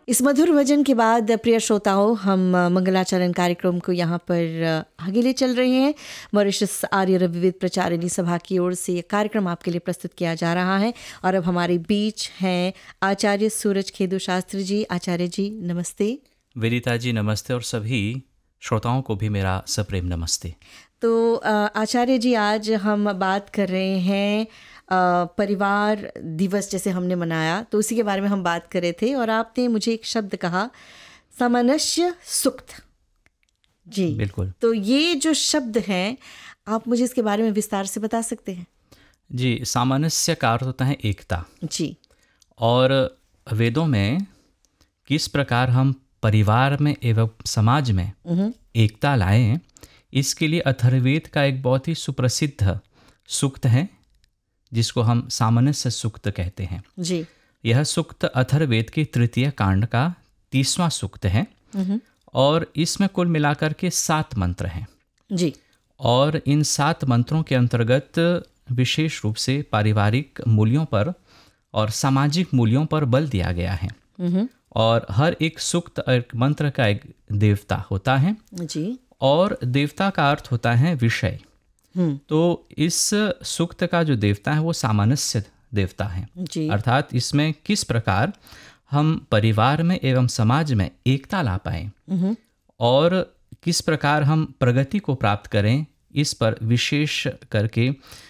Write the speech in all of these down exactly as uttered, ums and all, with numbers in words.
इस मधुर भजन के बाद प्रिय श्रोताओं, हम मंगलाचरण कार्यक्रम को यहाँ पर आगे ले चल रहे हैं। मॉरिशस आर्य विविध प्रचारिणी सभा की ओर से ये कार्यक्रम आपके लिए प्रस्तुत किया जा रहा है और अब हमारे बीच हैं आचार्य सूरज खेदू शास्त्री जी। आचार्य जी नमस्ते। वेदिता जी नमस्ते और सभी श्रोताओं को भी मेरा सप्रेम नमस्ते। तो आचार्य जी, आज हम बात कर रहे हैं परिवार दिवस जैसे हमने मनाया, तो उसी के बारे में हम बात कर रहे थे और आपने मुझे एक शब्द कहा, सामनस्य सुक्त जी। बिल्कुल। तो ये जो शब्द हैं, आप मुझे इसके बारे में विस्तार से बता सकते हैं? जी, सामनस्य का अर्थ होता है एकता जी। और वेदों में किस प्रकार हम परिवार में एवं समाज में एकता लाएं, इसके लिए अथर्ववेद का एक बहुत ही सुप्रसिद्ध सूक्त है जिसको हम सामनस्य सूक्त कहते हैं जी। यह सूक्त अथर्ववेद के तृतीय कांड का तीसवां सूक्त है और इसमें कुल मिलाकर के सात मंत्र हैं जी। और इन सात मंत्रों के अंतर्गत विशेष रूप से पारिवारिक मूल्यों पर और सामाजिक मूल्यों पर बल दिया गया है और हर एक सूक्त एक मंत्र का एक देवता होता है जी। और देवता का अर्थ होता है विषय। तो इस सूक्त का जो देवता है वो सामनस्य देवता है, अर्थात इसमें किस प्रकार हम परिवार में एवं समाज में एकता ला पाए और किस प्रकार हम प्रगति को प्राप्त करें, इस पर विशेष करके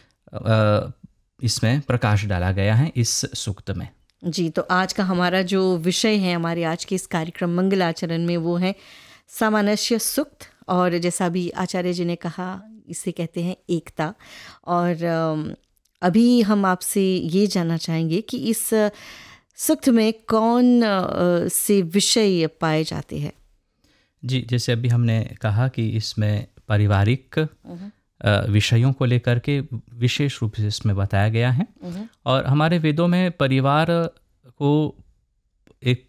इसमें प्रकाश डाला गया है इस सूक्त में जी। तो आज का हमारा जो विषय है हमारे आज के इस कार्यक्रम मंगलाचरण में, वो है सामनस्य सूक्त और जैसा भी आचार्य जी ने कहा, इसे कहते हैं एकता। और अभी हम आपसे ये जानना चाहेंगे कि इस सूक्त में कौन से विषय पाए जाते हैं? जी, जैसे अभी हमने कहा कि इसमें पारिवारिक विषयों को लेकर के विशेष रूप से इसमें बताया गया है और हमारे वेदों में परिवार को एक